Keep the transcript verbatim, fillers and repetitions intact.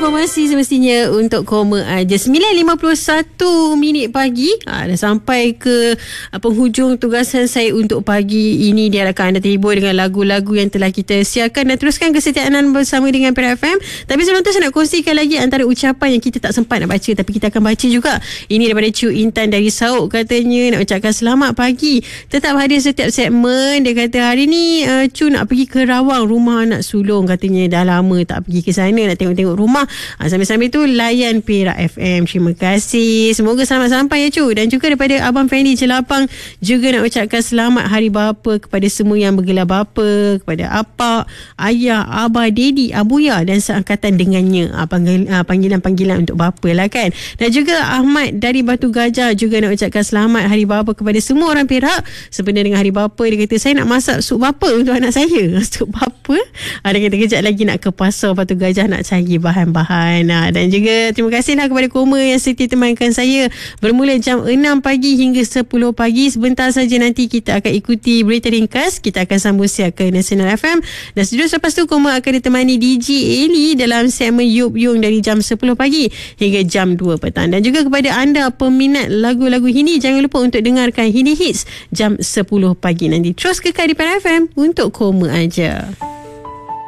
informasi semestinya untuk Koma aja. sembilan lima puluh satu minit pagi. Ha, dah sampai ke uh, penghujung tugasan saya untuk pagi ini. Diharapkan anda terhibur dengan lagu-lagu yang telah kita siarkan dan teruskan kesetiaan bersama dengan Perak F M. Tapi sebelum tu saya nak kongsikan lagi antara ucapan yang kita tak sempat nak baca tapi kita akan baca juga. Ini daripada Cu Intan dari Sauk, katanya nak ucapkan selamat pagi. Tetap hadir setiap segmen. Dia kata hari ni uh, Cu nak pergi ke Rawang, rumah anak sulung. Katanya dah lama tak pergi ke sana nak tengok-tengok rumah. Ha, sambil-sambil tu layan Perak F M. Terima kasih. Semoga selamat sampai ya Cu. Dan juga daripada Abang Fendi Jelapang juga nak ucapkan selamat Hari Bapa kepada semua yang bergelar bapa, kepada apa, ayah, abah, dedi, abuya dan seangkatan dengannya. Ha, panggil, ha, panggilan-panggilan untuk bapa lah kan. Dan juga Ahmad dari Batu Gajah juga nak ucapkan selamat Hari Bapa kepada semua orang Perak. Sebenarnya dengan Hari Bapa, dia kata saya nak masak sup bapa untuk anak saya. Sup bapa. Ha, dia kata kejap lagi nak ke pasar Batu Gajah nak cari bahan-bahan. Ha, dan juga terima kasihlah kepada Koma yang setia temankan saya bermula jam enam pagi hingga sepuluh pagi. Sebentar saja nanti kita akan ikuti berita ringkas. Kita akan sambung siar ke Nasional F M. Dan sejurus lepas tu Koma akan ditemani D J Eli dalam segmen Yup Yung dari jam sepuluh pagi hingga jam dua petang. Dan juga kepada anda peminat lagu-lagu Hindi, jangan lupa untuk dengarkan Hindi Hits jam sepuluh pagi nanti. Terus kekal di Perak F M untuk Koma aja.